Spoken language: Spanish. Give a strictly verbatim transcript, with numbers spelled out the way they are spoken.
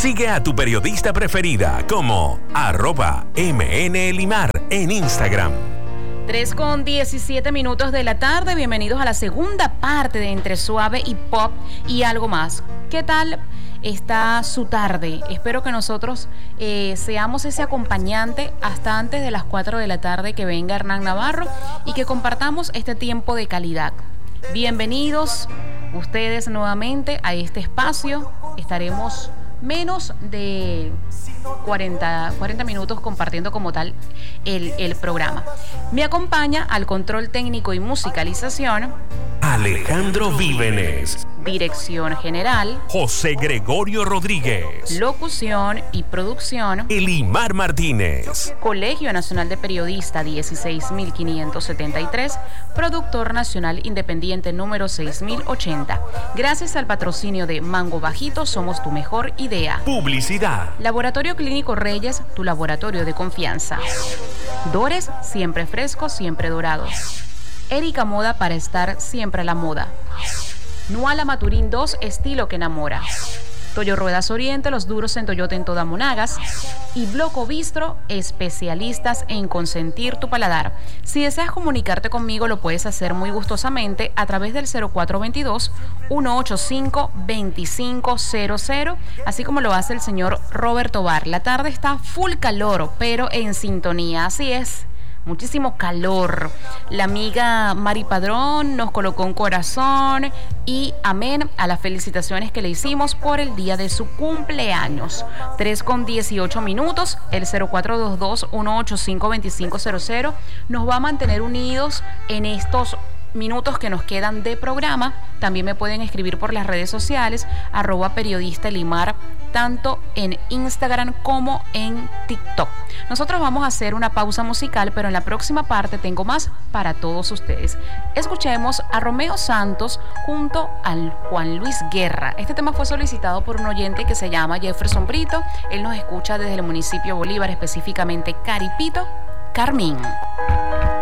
Sigue a tu periodista preferida como arroba mnlimar en Instagram. tres con diecisiete minutos de la tarde. Bienvenidos a la segunda parte de Entre Suave y Pop y algo más. ¿Qué tal está su tarde? Espero que nosotros eh, seamos ese acompañante hasta antes de las cuatro de la tarde que venga Hernán Navarro y que compartamos este tiempo de calidad. Bienvenidos ustedes nuevamente a este espacio. Estaremos menos de cuarenta, cuarenta minutos compartiendo como tal el, el programa. Me acompaña al control técnico y musicalización Alejandro Vívenes. Dirección general José Gregorio Rodríguez. Locución y producción Elimar Martínez. Colegio Nacional de Periodistas dieciséis mil quinientos setenta y tres. Productor Nacional Independiente número seis mil ochenta. Gracias al patrocinio de Mango Bajito, somos tu mejor idea. Publicidad. Laboratorio Clínico Reyes, tu laboratorio de confianza. Dores, siempre frescos, siempre dorados. Erika Moda, para estar siempre a la moda. Nuala Maturín dos, estilo que enamora. Toyo Ruedas Oriente, los duros en Toyota en toda Monagas. Y Bloco Bistro, especialistas en consentir tu paladar. Si deseas comunicarte conmigo, lo puedes hacer muy gustosamente a través del cero cuatro dos dos, uno ocho cinco, dos cinco cero cero, así como lo hace el señor Roberto Bar. La tarde está full calor, pero en sintonía, así es. Muchísimo calor. La amiga Mari Padrón nos colocó un corazón y amén a las felicitaciones que le hicimos por el día de su cumpleaños. tres con dieciocho minutos, el cero cuatro dos dos, uno ocho cinco, dos cinco cero cero nos va a mantener unidos en estos minutos que nos quedan de programa. También me pueden escribir por las redes sociales, arroba periodista Elimar, tanto en Instagram como en TikTok. Nosotros vamos a hacer una pausa musical, pero en la próxima parte tengo más para todos ustedes. Escuchemos a Romeo Santos junto al Juan Luis Guerra. Este tema fue solicitado por un oyente que se llama Jefferson Brito. Él nos escucha desde el municipio Bolívar, específicamente Caripito, Carmín.